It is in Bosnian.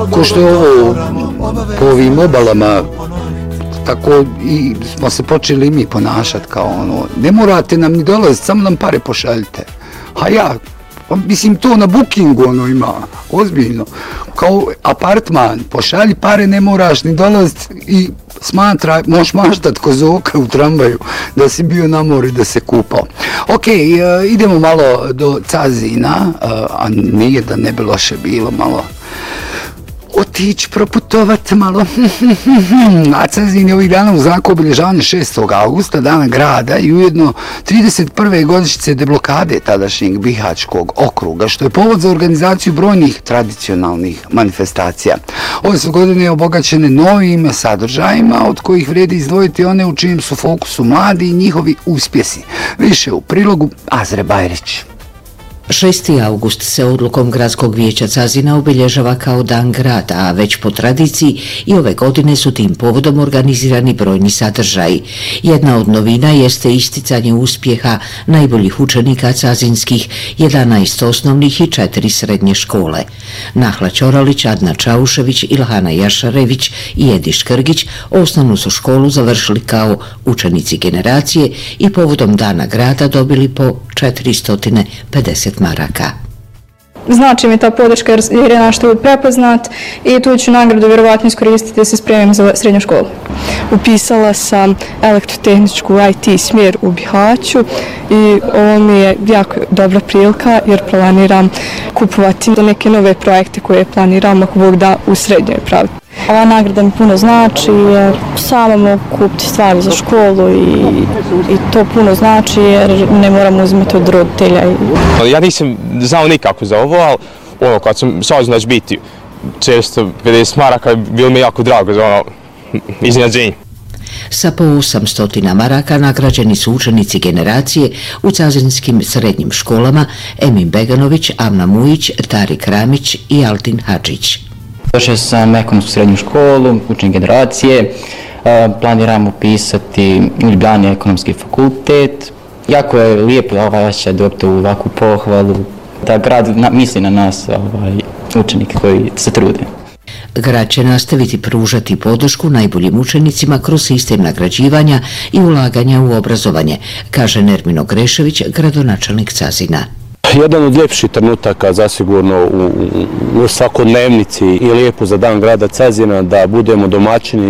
ko što je ovo po ovim obalama, tako i smo se počeli mi ponašati kao ono, ne morate nam ni dolaziti, samo nam pare pošaljite. A ja, mislim to na bookingu ono ima, ozbiljno, kao apartman, pošalji pare, ne moraš ni dolaziti i smatra, možeš maštat ko Zoka u tramvaju da si bio na moru i da se kupao. Ok, idemo malo do Cazina, a nije da ne bi loše bilo malo otići, proputovati malo. A Cazin je ovih dana u znaku obilježavanja 6. augusta, dana grada i ujedno 31. godišnjice deblokade tadašnjeg Bihaćkog okruga, što je povod za organizaciju brojnih tradicionalnih manifestacija. Ove su godine obogaćene novim sadržajima, od kojih vrijedi izdvojiti one u čijem su fokusu mladi i njihovi uspjesi. Više u prilogu Azre Bajrić. 6. august se odlukom Gradskog vijeća Cazina obilježava kao dan grada, a već po tradiciji i ove godine su tim povodom organizirani brojni sadržaji. Jedna od novina jeste isticanje uspjeha najboljih učenika cazinskih 11 osnovnih i 4 srednje škole. Nahla Ćoralić, Adna Čaušević, Ilhana Jašarević i Edi Škrgić osnovnu su školu završili kao učenici generacije i povodom dana grada dobili po 450 maraka. Znači mi ta podrška jer je naš trud prepoznat i tu ću nagradu vjerovatno iskoristiti da se spremim za srednju školu. Upisala sam elektrotehničku IT smjer u Bihaću i ovo mi je jako dobra prilika jer planiram kupovati neke nove projekte koje planiram ako Bog da u srednjoj pravi. Ova nagrada mi puno znači jer sama mogu kupiti stvari za školu i to puno znači jer ne moram uzimati od roditelja. Ja nisam znao nikako za ovo, ali kad sam saznao da će biti 450 maraka, bilo mi jako drago za iznenađenje. Sa po 800 maraka nagrađeni su učenici generacije u cazinskim srednjim školama Emin Beganović, Amna Mujić, Tarik Ramić i Altin Hadžić. Došao sam ekonomsku srednju školu, učenik generacije, planiram upisati u Ljubljani ekonomski fakultet. Jako je lijepo dobiti ovakvu pohvalu, da grad misli na nas učenike koji se trude. Grad će nastaviti pružati podršku najboljim učenicima kroz sistem nagrađivanja i ulaganja u obrazovanje, kaže Nermino Grešević, gradonačelnik Cazina. Jedan od ljepših trenutaka zasigurno u svakodnevnici i lijepo za dan grada Cazina da budemo domaćini